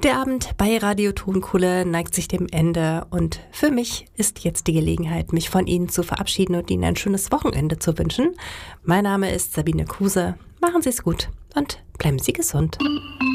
Der Abend bei Radio Tonkohle neigt sich dem Ende und für mich ist jetzt die Gelegenheit, mich von Ihnen zu verabschieden und Ihnen ein schönes Wochenende zu wünschen. Mein Name ist Sabine Kruse. Machen Sie es gut und bleiben Sie gesund.